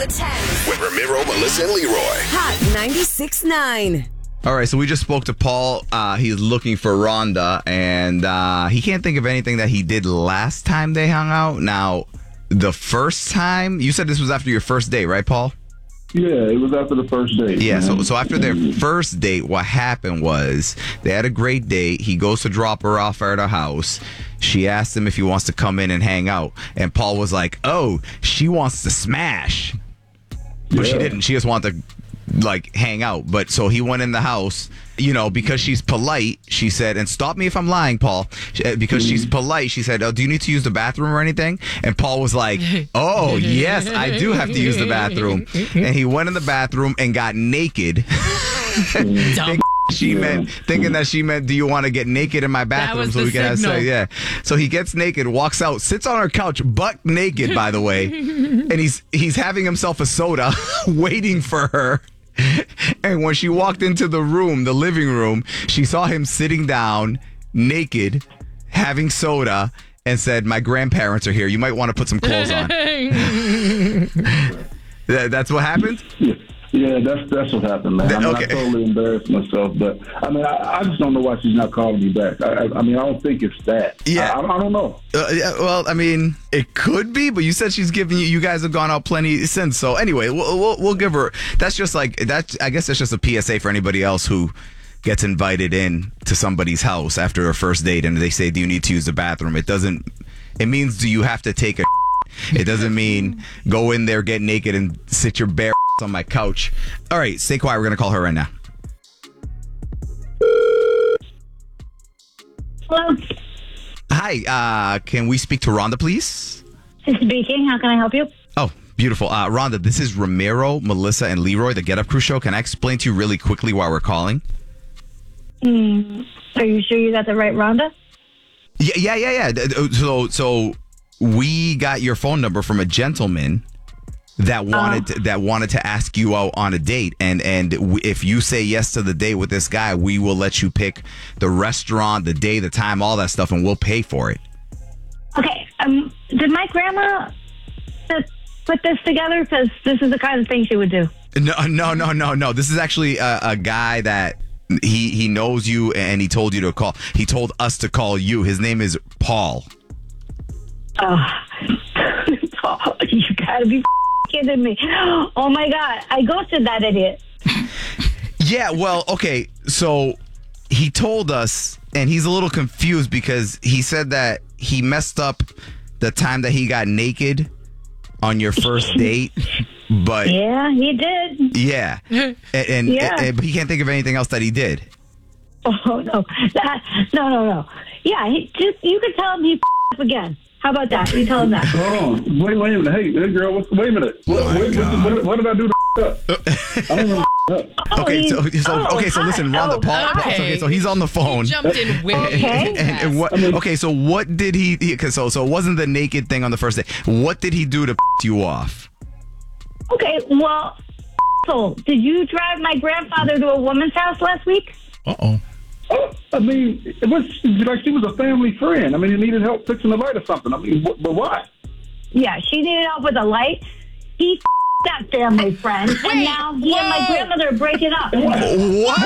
the 10s. With Ramiro, Melissa, and Leroy. Hot 96.9. All right, so we just spoke to Paul. He's looking for Rhonda, and he can't think of anything that he did last time they hung out. Now, the first time, you said this was after your first date, right, Paul? Yeah, it was after the first date. Yeah, man. so after their first date, what happened was they had a great date. He goes to drop her off at her house. She asked him if he wants to come in and hang out. And Paul was like, oh, she wants to smash. But she didn't. She just wanted to hang out. But so he went in the house, because she's polite, she said, and stop me if I'm lying, Paul, because she's polite, she said, oh, do you need to use the bathroom or anything? And Paul was like, oh, yes, I do have to use the bathroom. And he went in the bathroom and got naked. Thinking that she meant, do you want to get naked in my bathroom so we can have sex? Yeah. So he gets naked, walks out, sits on her couch, butt naked, by the way, and he's having himself a soda, waiting for her. And when she walked into the room, the living room, she saw him sitting down, naked, having soda, and said, my grandparents are here. You might want to put some clothes on. That's what happened? Yeah, that's what happened, man. I totally embarrassed myself, but I just don't know why she's not calling me back. I don't think it's that. Yeah, I don't know. It could be, but you said she's giving you. You guys have gone out plenty since. So anyway, we'll give her. That's just that. I guess that's just a PSA for anybody else who gets invited in to somebody's house after a first date, and they say, "Do you need to use the bathroom?" It doesn't. It means, do you have to take a? It doesn't mean go in there, get naked, and sit your bare on my couch. All right, stay quiet. We're going to call her right now. Hello. Hi, can we speak to Rhonda, please? Speaking. How can I help you? Oh, beautiful. Rhonda, this is Ramiro, Melissa, and Leroy, the Get Up Crew show. Can I explain to you really quickly why we're calling? Are you sure you got the right Rhonda? Yeah. So we got your phone number from a gentleman that wanted to ask you out on a date, and if you say yes to the date with this guy, we will let you pick the restaurant, the day, the time, all that stuff, and we'll pay for it. Okay. Did my grandma put this together? Because this is the kind of thing she would do. No. This is actually a guy that he knows you, and he told you to call. He told us to call you. His name is Paul. Paul, you gotta be kidding me. Oh my God, I ghosted that idiot. Yeah, well, okay, so he told us, and he's a little confused because he said that he messed up the time that he got naked on your first date, but... Yeah, he did. Yeah, and but he can't think of anything else that he did. Oh, no. No. Yeah, you could tell him he again. How about that? You tell him that. Hold on. Wait a minute. Hey girl, wait a minute. What did I do to up? I don't know. Okay, so listen, Rhonda, Paul. Okay, so he's on the phone. He jumped in way. Okay. And what? Okay, so what did he? So it wasn't the naked thing on the first day. What did he do to you off? Okay, well, did you drive my grandfather to a woman's house last week? Uh-oh. It was like she was a family friend. He needed help fixing the light or something. But why? Yeah, she needed help with the light. He that family friend, and now he and my grandmother are breaking up. What?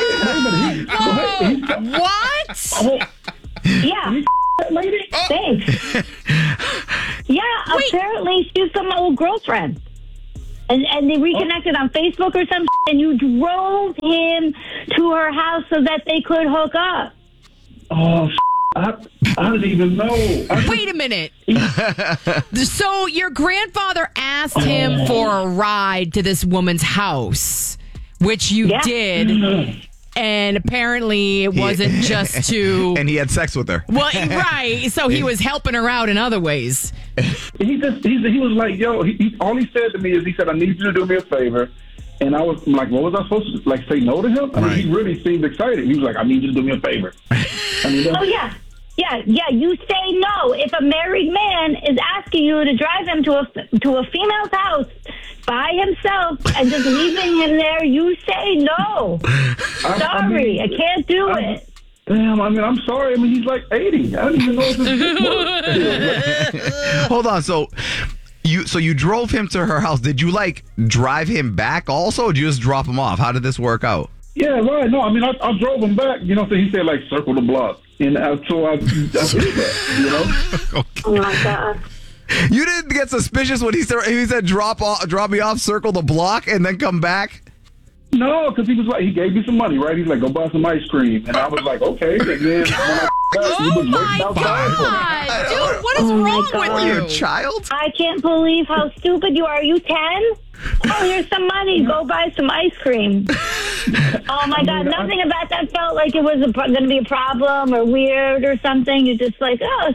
What? Yeah. Lady? Thanks. Yeah, apparently she's some old girlfriend. And they reconnected on Facebook or something, and you drove him to her house so that they could hook up. Oh, I didn't even know. Wait a minute. So your grandfather asked him for a ride to this woman's house, which you did. And apparently it wasn't just to... And he had sex with her. Well, right. So he was helping her out in other ways. He was like, yo, all he said to me is, he said, I need you to do me a favor. And I was like, what was I supposed to, say no to him? He really seemed excited. He was like, I need you to do me a favor. Oh, yeah. Yeah, you say no. If a married man is asking you to drive him to a female's house by himself and just leaving him there, you say no. Sorry, I can't do it. Damn, I'm sorry. He's like 80. I don't even know if this works. Hold on, so... you drove him to her house. Did you like drive him back also, or did you just drop him off? How did this work out? Yeah, right. No, I mean, I drove him back. You know, so he said like circle the block, and so I did that. You know. Oh my God. You didn't get suspicious when he said drop me off, circle the block, and then come back? No, because he was like, he gave me some money, right? He's like, go buy some ice cream, and I was like, okay. And then when I back, he was waiting outside for me. Dude, what is wrong with Are you a you? child? I can't believe how stupid you are. Are you 10? Oh, here's some money. Go buy some ice cream. Oh, my God. Nothing about that felt like it was going to be a problem or weird or something. You're just like, oh,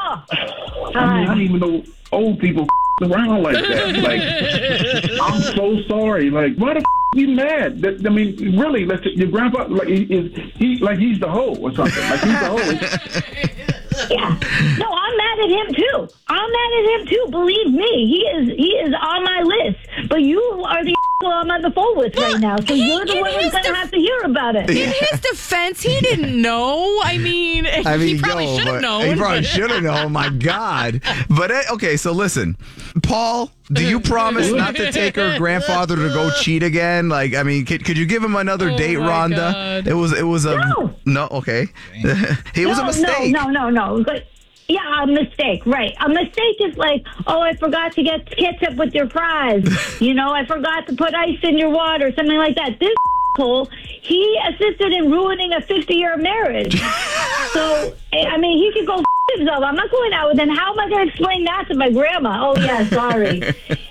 I don't even know old people around like that. Like, I'm so sorry. Like, why the you mad? I mean, really, your grandpa, like, he's the hoe or something. Like, he's the hoe. Yeah. No, I'm mad at him too. Believe me, he is on my list. But you are the I'm on the phone with right now, so you're the one who's going to have to hear about it. In his defense, he didn't know. I mean, he probably should have known. He probably should have known. My God. But okay, so listen, Paul, do you promise not to take her grandfather to go cheat again? Like, I mean, could you give him another date, Rhonda? God. It was a no. Okay, it was a mistake. No. But, yeah, a mistake, right. A mistake is like, oh, I forgot to get ketchup with your fries. You know, I forgot to put ice in your water, something like that. This asshole, he assisted in ruining a 50-year marriage. So, I mean, he could go himself. I'm not going out with him. How am I going to explain that to my grandma? Oh, yeah, sorry.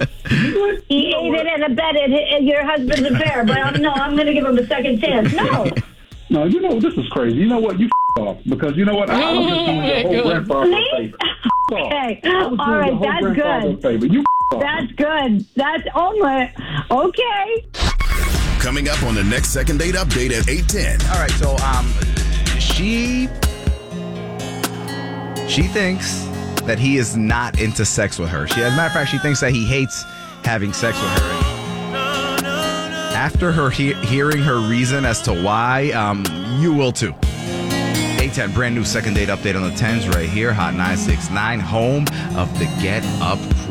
He aided and abetted your husband's affair, but I'm going to give him a second chance. No, you know, this is crazy. You know what? You off. Because you know what? I was just doing your whole grandfather a favor. Okay. All right, that's good. Favor. You off. That's good. That's only okay. Coming up on the next Second Date Update at 8:10. All right, so she thinks that he is not into sex with her. As a matter of fact, she thinks that he hates having sex with her. After her hearing her reason as to why, you will too. 8:10, brand new Second Date Update on the 10s right here. Hot 969, home of the Get Up Crew.